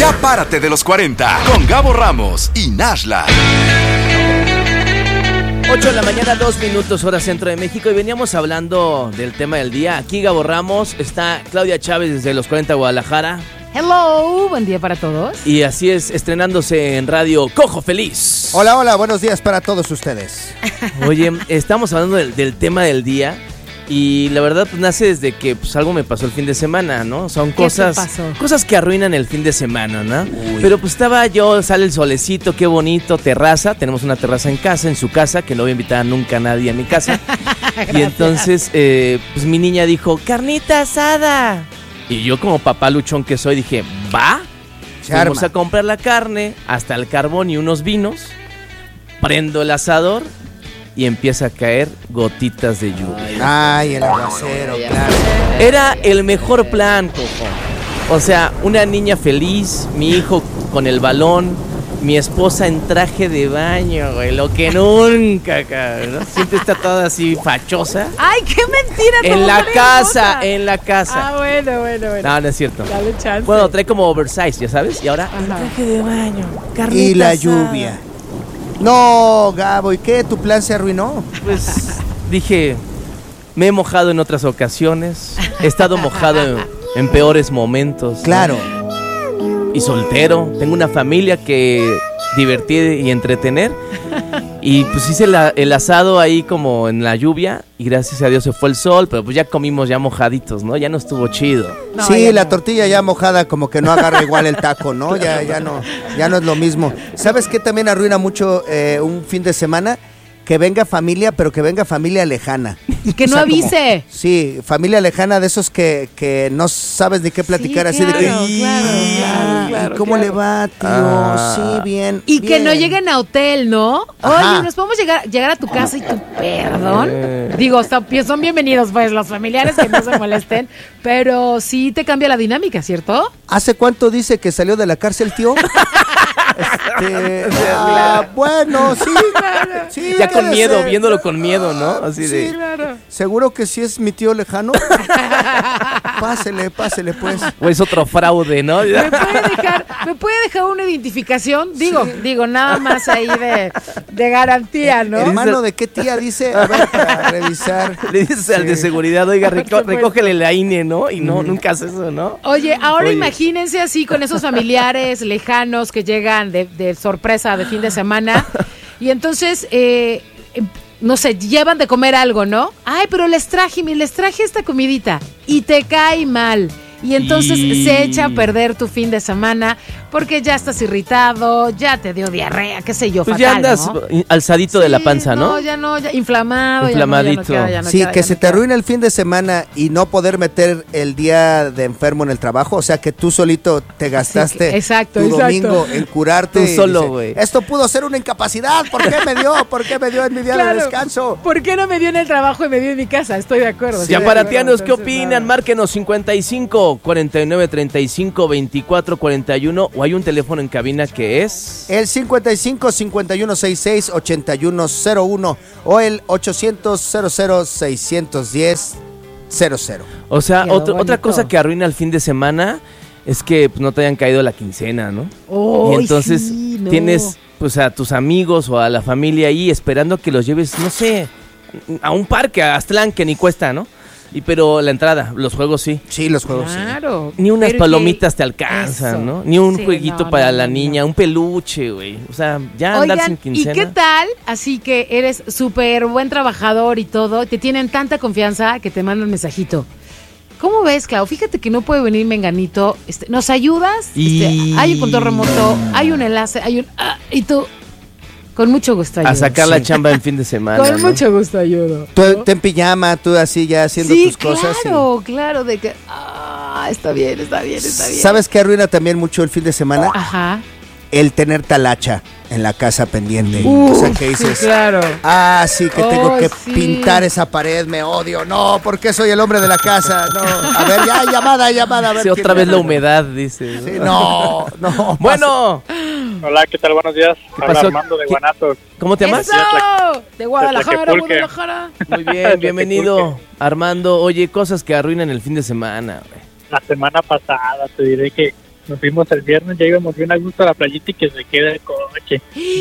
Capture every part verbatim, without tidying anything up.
Ya párate de los cuarenta con Gabo Ramos y Nashla. ocho de la mañana, dos minutos, hora centro de México. Y veníamos hablando del tema del día. Aquí Gabo Ramos, está Claudia Chávez desde los cuarenta Guadalajara. Hello, buen día para todos. Y así es, estrenándose en radio Cojo Feliz. Hola, hola, buenos días para todos ustedes. Oye, estamos hablando del, del tema del día. Y la verdad, pues nace desde que pues, algo me pasó el fin de semana, ¿no? Son cosas, ¿Qué te pasó? cosas que arruinan el fin de semana, ¿no? Uy. Pero pues estaba yo, sale el solecito, qué bonito, terraza. Tenemos una terraza en casa, en su casa, que no voy a invitar nunca a nadie a mi casa. Y entonces, eh, pues mi niña dijo, carnita asada. Y yo como papá luchón que soy, dije, ¿va? Vamos a comprar la carne, hasta el carbón y unos vinos. Prendo el asador. Y empieza a caer gotitas de lluvia. Ay, el aguacero, claro. Era el mejor plan, Coco. O sea, una niña feliz, mi hijo con el balón, mi esposa en traje de baño, güey, lo que nunca, cabrón. Siempre está toda así fachosa. ¡Ay, qué mentira! En la casa, en la casa. Ah, bueno, bueno, bueno. No, no es cierto. Dale chance. Bueno, trae como oversize, ya sabes. Y ahora, Ajá. el traje de baño, carnita Y la asada. lluvia. No, Gabo, ¿y qué? ¿Tu plan se arruinó? Pues dije, me he mojado en otras ocasiones, he estado mojado en, en peores momentos. Claro. ¿No? Y soltero, tengo una familia que divertir y entretener. Y pues hice la, el asado ahí como en la lluvia y gracias a Dios se fue el sol, pero pues ya comimos ya mojaditos, ¿no? Ya no estuvo chido. No, sí, la no. tortilla ya mojada como que no agarra igual el taco, ¿no? Ya, ya no, ya no es lo mismo. ¿Sabes qué también arruina mucho eh, un fin de semana? Que venga familia, pero que venga familia lejana. Y que O no sea, avise. Como, sí, familia lejana de esos que, que no sabes ni qué platicar, Sí, así claro, de que... claro, "Ih, claro, claro, ¿cómo claro. le va, tío? Ah. Sí, bien. Y que bien". no lleguen a hotel, ¿no? Ajá. Oye, nos podemos llegar, llegar a tu casa y tu perdón. Eh. Digo, son, son bienvenidos, pues, los familiares que no se molesten. Pero sí te cambia la dinámica, ¿cierto? ¿Hace cuánto dice que salió de la cárcel, tío? Este, ah, bueno, sí, sí. Ya con debe miedo, ser. viéndolo con miedo, ¿no? Así Sí, de... Claro. ¿Seguro que sí es mi tío lejano? Pásele, pásele, pues. O es otro fraude, ¿no? ¿Me puede dejar, ¿me puede dejar una identificación? Digo, digo, nada más ahí de, de garantía, ¿no? ¿Hermano de qué tía dice? A ver, para revisar. Le dices al Sí. de seguridad, oiga, Por reco- supuesto. recógele la I N E, ¿no? Y no, nunca hace eso, ¿no? Oye, ahora Oye. imagínense así con esos familiares lejanos que llegan de, de sorpresa de fin de semana y entonces, eh, em, no sé, llevan de comer algo, ¿no? Ay, pero les traje, mi- les traje esta comidita y te cae mal. Y entonces Y- se echa a perder tu fin de semana porque ya estás irritado, ya te dio diarrea, qué sé yo, Pues fatal, ya andas ¿no? alzadito de la Sí, panza, ¿no? No, ya no, ya inflamado. Inflamadito. Ya no, ya no queda, ya no Sí, queda, que ya se no te queda. arruina el fin de semana y no poder meter el día de enfermo en el trabajo, o sea que tú solito te gastaste que- exacto, tu exacto. domingo en curarte. Tú y solo, dice, güey. Esto pudo ser una incapacidad, ¿por qué me dio? ¿Por qué me dio en mi día Claro. de descanso? ¿Por qué no me dio en el trabajo y me dio en mi casa? Estoy de acuerdo. estoy Ya de paratianos, acuerdo, ¿qué entonces, opinan? no. Márquenos cincuenta y cinco, cuarenta y nueve, treinta y cinco, veinticuatro, cuarenta y uno o hay un teléfono en cabina que es... El cincuenta y cinco, cincuenta y uno, sesenta y seis, ochenta y uno cero uno o el ochocientos, cero cero, seiscientos diez, cero cero. O sea, Quedó otro- otra bonito. cosa que arruina el fin de semana es que pues, no te hayan caído la quincena, ¿no? Ay, y entonces sí, no. tienes pues a tus amigos o a la familia ahí esperando que los lleves, no sé, a un parque, a Aztlán, que ni cuesta, ¿no? Y pero la entrada, los juegos sí. Sí, los juegos sí. Claro. Ni unas Pero palomitas que- te alcanzan, eso. ¿no? Ni un Sí, jueguito no, para no, la no, niña, no. un peluche, güey. O sea, ya andar sin Oigan, ¿y quincena. qué tal? Así que eres súper buen trabajador y todo, te tienen tanta confianza que te mandan mensajito. ¿Cómo ves, Clau? Fíjate que no puede venir Menganito. Este, ¿nos ayudas? Y- Este, hay un control remoto, hay un enlace, hay un... ah, y tú, con mucho gusto ayudo. A sacar la Sí. chamba en fin de semana. Con ¿no? mucho gusto ayudo. Tú, ¿no? tú en pijama, tú así ya haciendo Sí, tus cosas. y- claro, claro, de que... Ah, está bien, está bien, está bien. ¿Sabes qué arruina también mucho el fin de semana? Ajá. El tener talacha en la casa pendiente. Uf, o sea, que dices, sí, claro. ah, sí, que tengo Oh, que sí. pintar esa pared, me odio. No, porque soy el hombre de la casa. No, a ver, ya, llamada, llamada. A ver Sí, quién otra vez me- la humedad, dice. Sí, no, no. Bueno, Hola, ¿qué tal? Buenos días. Habla pasó? Armando de ¿Qué? Guanatos. ¿cómo te llamas? ¡Eso! De Guadalajara, Tlaquepulque. Guadalajara. Muy bien, bienvenido, Armando. Oye, cosas que arruinan el fin de semana, güey. La semana pasada te diré que nos fuimos el viernes, ya íbamos bien a gusto a la playita y que se quede el coche.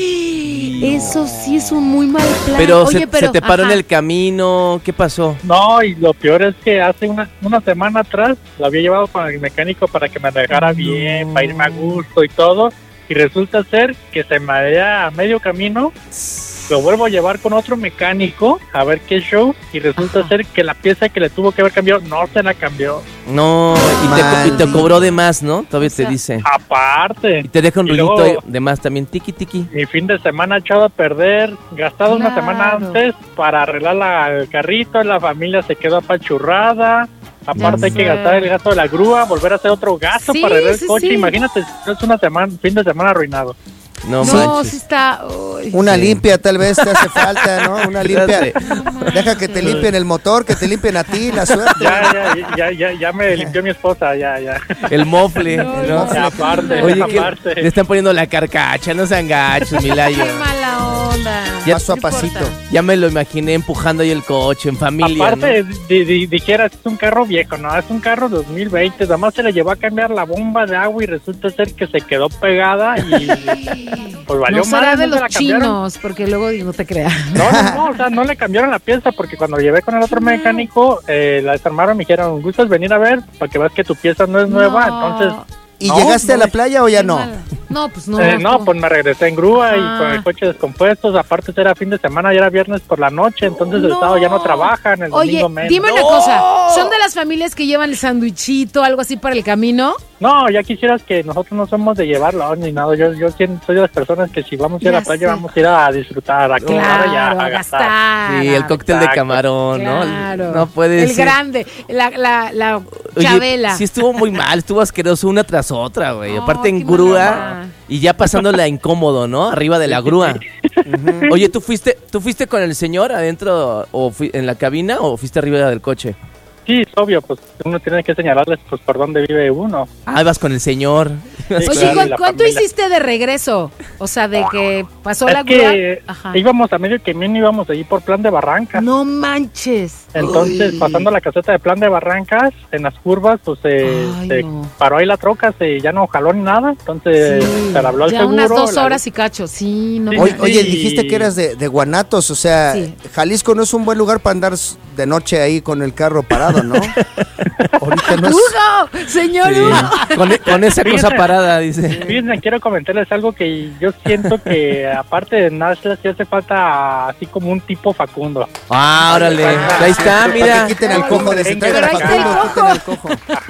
Eso sí es un muy mal plan. Pero, Oye, se, pero se te paró ajá. en el camino, ¿qué pasó? No, y lo peor es que hace una, una semana atrás lo había llevado con el mecánico para que me dejara bien, para irme a gusto y todo, y resulta ser que se marea a medio camino. Lo vuelvo a llevar con otro mecánico a ver qué show, y resulta Ajá. ser que la pieza que le tuvo que haber cambiado no se la cambió. No, y te, co- y te Maldito. cobró de más, ¿no? Todavía O sea, te dice. Aparte, Y te deja un y ruidito luego- de más también, tiki tiki. mi fin de semana echado a perder, gastado una Claro. semana antes para arreglar la, el carrito, la familia se quedó apachurrada. Aparte Ya hay que sé. gastar el gasto de la grúa, volver a hacer otro gasto Sí, para arreglar el sí, coche. sí. Imagínate, es una semana, fin de semana arruinado. No, No, manches. sí está. Uy. Una Sí. limpia tal vez te hace falta, ¿no? Una limpia. Fíjate. Deja que te limpien el motor, que te limpien a ti, la suerte. Ya, ya, ya, ya, ya me limpió mi esposa, ya, ya. El mofle, No, ¿no? no. Ya, aparte, Oye, que aparte. le están poniendo la carcacha, no sean gachos, Milayo. Qué mala onda. Ya- Paso a No importa. pasito. Ya me lo imaginé empujando ahí el coche en familia, Aparte, ¿no? di- di- dijeras, es un carro viejo, no, es un carro dos mil veinte, nada más se le llevó a cambiar la bomba de agua y resulta ser que se quedó pegada y pues valió No será madre, de no los se la cambiaron. chinos, porque luego digo, no te creas. No, no, no, o sea, no le cambiaron la pieza porque cuando llevé con el otro mecánico, eh, la desarmaron y me dijeron, ¿gustas venir a ver? Para que veas que tu pieza no es nueva, No. entonces... ¿Y No, llegaste a no, la playa o ya no? No, pues no. eh, no, pues me regresé en grúa Ajá. y con el coche descompuesto, aparte era fin de semana y era viernes por la noche, entonces el No. sábado ya no trabajan, el Oye, domingo menos. dime una cosa, ¿son de las familias que llevan el sandwichito, algo así para el camino? No, ya quisieras que nosotros no somos de llevarlo ni nada. Yo, yo sí soy de las personas que si vamos a ir a Ya la playa sé. vamos a ir a disfrutar, a quemar y a, Claro, a a gastar. gastar. Sí, el cóctel de Exacto. camarón, Claro. ¿no? No puede El ser. grande, la, la, la Oye, chabela. sí estuvo muy mal, estuvo asqueroso una tras otra, güey. Ay, Aparte qué en mala grúa onda. y ya pasándola incómodo, ¿no? Arriba de la grúa. Ujú. Oye, ¿tú fuiste tú fuiste con el señor adentro o fui- en la cabina o fuiste arriba del coche? Sí, es obvio, pues uno tiene que señalarles pues por dónde vive uno. Ah, vas con el señor. Sí, Oye, claro, ¿cu- y la ¿cuánto familia. hiciste de regreso? O sea, de que pasó la Es que grúa. Ajá. íbamos a medio camino, íbamos allí por Plan de Barrancas. No manches. Entonces, Uy. pasando la caseta de Plan de Barrancas, en las curvas, pues eh, Ay, se no. paró ahí la troca, se, ya no jaló ni nada. Entonces, Sí, se le habló al ya seguro. unas dos la- horas y cacho. Sí, no Sí, Oye, manches. oye, sí. dijiste que eras de, de Guanatos, o sea, Sí. Jalisco no es un buen lugar para andar s- de noche ahí con el carro parado, ¿no? Ahorita no es... Hugo, señor Sí. Hugo. Con, con esa cosa Fíjate. parada, dice. Fíjense, quiero comentarles algo que yo siento que aparte de Nashla sí hace falta así como un tipo Facundo. Ah, órale. Ahí está, Para mira. que quiten el cojo de ese Pero traigan a ahí está el Facundo, cojo. quiten el cojo.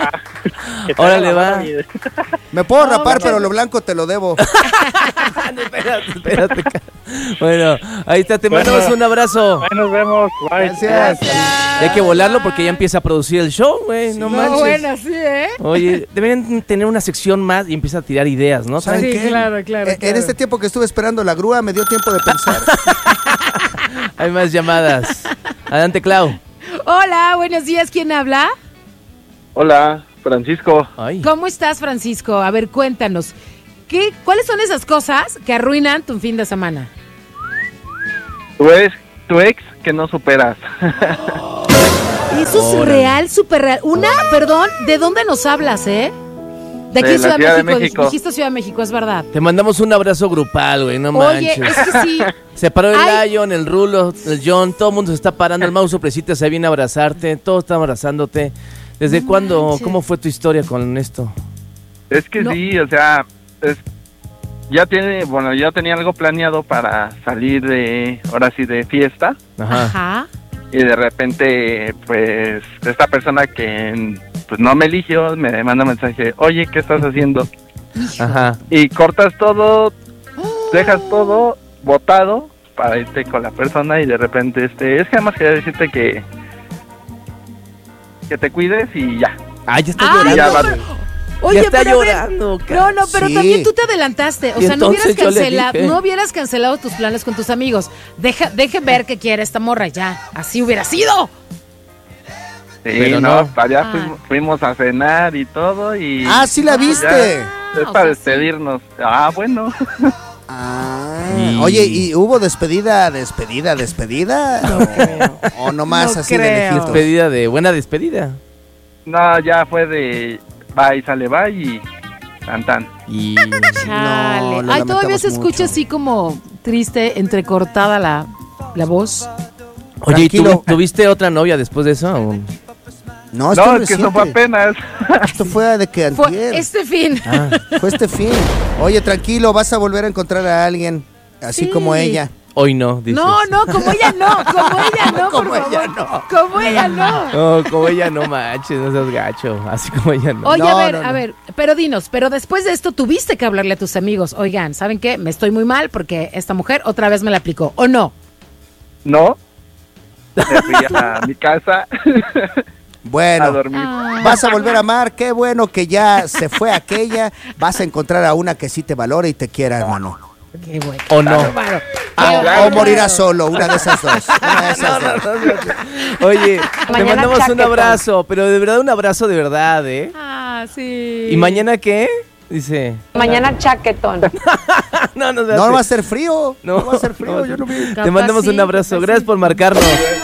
Que traiga Órale, la va. barba y- Me puedo No, rapar, muchas- pero lo blanco te lo debo. Espérate, espérate. ca- Bueno, ahí está, te Bueno. mandamos un abrazo. Ahí nos vemos. Bye. Gracias. Y hay que volarlo porque ya empieza a producir el show, güey. No, No, manches. bueno, sí, ¿eh? Oye, deberían tener una sección más y empieza a tirar ideas, ¿no? ¿Saben Sí, qué? claro, claro, Eh, claro. En este tiempo que estuve esperando la grúa me dio tiempo de pensar. Hay más llamadas. Adelante, Clau. Hola, buenos días. ¿Quién habla? Hola, Francisco. Ay. ¿Cómo estás, Francisco? A ver, cuéntanos. ¿Qué, ¿Cuáles son esas cosas que arruinan tu fin de semana? Tu ex, tu ex que no superas. Eso es Órale. real, súper real. Una, perdón, ¿de dónde nos hablas, eh? De aquí De Ciudad, la Ciudad de México. México. Dijiste Ciudad de México, es verdad. Te mandamos un abrazo grupal, güey, no Oye, manches. es que sí. Se paró el Ay. Lion, el Rulo, el John, todo el mundo se está parando, el Mau Sorpresita se viene a abrazarte, todos están abrazándote. ¿Desde No cuándo? manches. ¿Cómo fue tu historia con esto? Es que No. sí, o sea, es, ya tiene, bueno, ya tenía algo planeado para salir de, ahora sí, de fiesta. Ajá. Ajá. Y de repente, pues, esta persona que pues no me eligió, me manda un mensaje, oye, ¿qué estás haciendo? Ajá. Y cortas todo, dejas todo botado para irte con la persona y de repente, este, es que además quería decirte que que te cuides y ya. Ay, ya está Ay, llorando. ya no, va. pero- Ya Oye, está pero a ver, llorando, cara. No, no, pero Sí. también tú te adelantaste. O Y sea, no hubieras, entonces yo le cancelado, dije. no hubieras cancelado tus planes con tus amigos. Deja, deje ver que quiere esta morra ya. Así hubiera sido. Sí, Pero no, no. para allá Ah. fuimos, fuimos a cenar y todo y... Ah, sí la viste. Ya, es o para sea, sí. despedirnos. Ah, bueno. Ah, Y- Oye, ¿y hubo despedida, despedida, despedida? ¿O, o nomás No así de creo. lejitos? Despedida de buena despedida. No, ya fue de... Bye, sale, bye y... Tan tan. Y Chale. No, lo Ay, todavía se lamentamos escucha mucho. así como triste, entrecortada la, la voz. Oye, ¿y Tranquilo. tuvi- tuviste otra novia después de eso? ¿O? No, esto No, es es que eso fue reciente. apenas. Esto fue de que Fue antier. este fin. Ah, Fue este fin. Oye, tranquilo, vas a volver a encontrar a alguien así Sí. como ella. hoy no, dices. No, no, como ella no, como ella no, por Como ella favor. Como ella no. No, como ella no manches, no seas gacho. Así como ella no. Oye, No, a ver, no, a no. ver, pero dinos, pero después de esto tuviste que hablarle a tus amigos, oigan, ¿saben qué? Me estoy muy mal porque esta mujer otra vez me la aplicó, ¿o no? No. Me fui a mi casa a Bueno, dormir. Ah. vas a volver a amar. Qué bueno que ya se fue aquella. Vas a encontrar a una que sí te valore y te quiera, hermano. Qué bueno. ¿O no? Bárbaro. Ah, Qué o bárbaro. morirás solo, una de esas dos. Una de esas dos. Oye, te Mañana mandamos un chaquetón. abrazo, pero de verdad un abrazo de verdad, ¿eh? Ah, sí. ¿Y mañana qué? Dice. Mañana chaquetón. No, no, No va a ser frío. No, No va a ser frío. no, Yo no vi. Te Capaz mandamos sí, un abrazo. capaz Gracias sí. por marcarnos.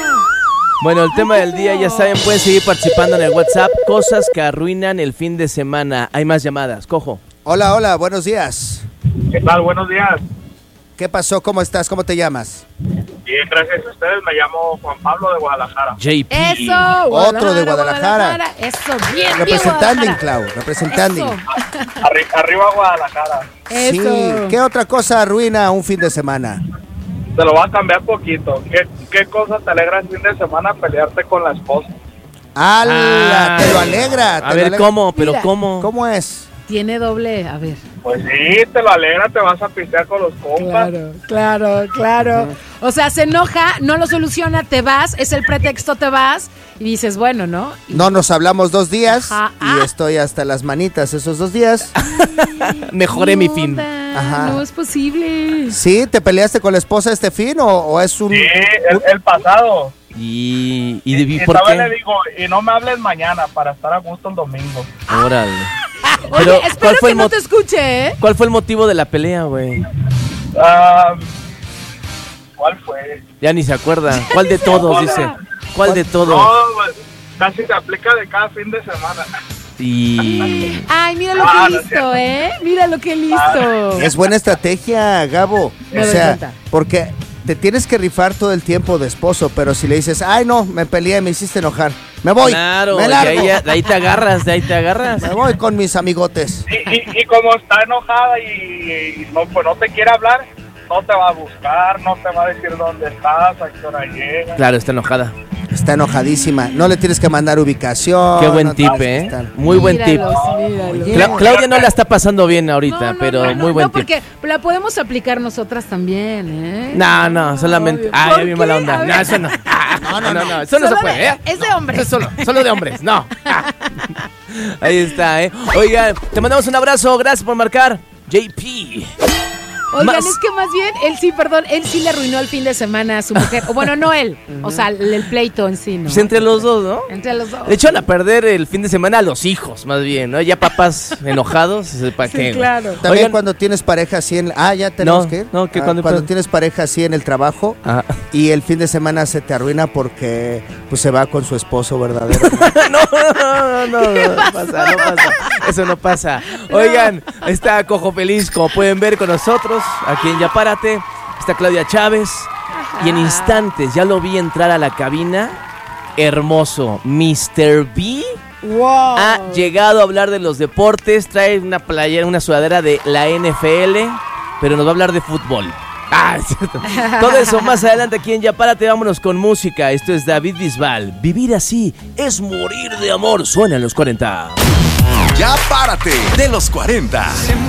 Bueno, el tema del día, ya saben, pueden seguir participando en el WhatsApp. Cosas que arruinan el fin de semana. Hay más llamadas. Cojo. Hola, hola, buenos días. ¿Qué tal? Buenos días. ¿Qué pasó? ¿Cómo estás? ¿Cómo te llamas? Bien, gracias a ustedes. Me llamo Juan Pablo de Guadalajara. J P. Eso, Otro de Guadalajara. Eso, bien, bien Representando, Guadalajara. Clau, representando. Eso. Arri- arriba Guadalajara. Sí. Eso. ¿Qué otra cosa arruina un fin de semana? Te lo voy a cambiar poquito. ¿Qué, qué cosa te alegra el fin de semana pelearte con la esposa? ¡Hala! Ah, Te lo alegra. A te ver, lo alegra. ¿cómo? ¿Pero Mira. cómo? ¿Cómo es? Tiene doble, a ver. Pues sí, te lo alegra, te vas a pistear con los compas. Claro, claro, claro. O sea, se enoja, no lo soluciona, te vas, es el pretexto, te vas y dices, bueno, ¿no? No nos hablamos dos días Ajá. y Ah. estoy hasta las manitas esos dos días. Mejoré mi fin. Onda, Ajá. No es posible. ¿Sí? ¿Te peleaste con la esposa este fin o, o es un...? Sí, el, el pasado. ¿Y, y, y Y por todavía le qué? digo, y no me hables mañana para estar a gusto el domingo. Órale. Oye, Pero, espero ¿cuál fue que el no mot- te escuche, ¿eh? ¿Cuál fue el motivo de la pelea, güey? Ah, ¿Cuál fue? Ya ni se acuerda. ¿Cuál de todos, dice? ¿Cuál de todos? No, pues, casi se aplica de cada fin de semana. Y... Ay, mira lo Ah, que no es listo, cierto. ¿eh? Mira lo que listo. Es buena estrategia, Gabo. Me O doy sea, cuenta. porque te tienes que rifar todo el tiempo de esposo, pero si le dices, ay no, me peleé, me hiciste enojar, me voy, Claro, me de largo, ahí, ya- de ahí te agarras, de ahí te agarras. me voy con mis amigotes. Y, y, y como está enojada y, y no, pues no te quiere hablar, no te va a buscar, no te va a decir dónde estás, a qué hora llegas. Claro, está enojada. Está enojadísima, no le tienes que mandar ubicación. Qué buen no tip, tienes que ¿eh? estar- Muy buen tip. Míralos, míralos. Cla- Claudia no la está pasando bien ahorita, No, no, pero no, no, muy buen no, tip. porque la podemos aplicar nosotras también, ¿eh? No, no, solamente. Obvio. Ay, ¿Por bien mala qué? onda. A No, ver. eso no. No, no, no, no, eso no Solo se puede, de- ¿eh? es de hombres. Eso solo, solo de hombres, no. Ahí está, ¿eh? Oigan, te mandamos un abrazo, gracias por marcar. J P. Oigan, Más. es que más bien, él sí, perdón, él sí le arruinó el fin de semana a su mujer. O bueno, no él, o sea, el, el pleito en sí, ¿no? Pues entre los dos, ¿no? Entre los dos. Le echaron a perder el fin de semana a los hijos, más bien, ¿no? Ya papás enojados, ¿para Sí, qué? güey? claro. También Oigan, cuando tienes pareja así en... Ah, ya tenemos No, que ir. no, que Ah, cuando- cuando tienes pareja así en el trabajo ah, y el fin de semana se te arruina porque pues se va con su esposo verdadero. ¿no? no, no, no, no, no pasa, no pasa. Eso no pasa. Oigan, está Cojo Feliz, como pueden ver con nosotros, aquí en Ya Párate. Está Claudia Chávez. Y en instantes ya lo vi entrar a la cabina. Hermoso. mister B Wow. ha llegado a hablar de los deportes. Trae una playera, una sudadera de la N F L, pero nos va a hablar de fútbol. Ah, es cierto. Todo eso más adelante aquí en Ya Párate. Vámonos con música. Esto es David Bisbal. Vivir así es morir de amor. Suena en los cuarenta. Ya párate de los cuarenta.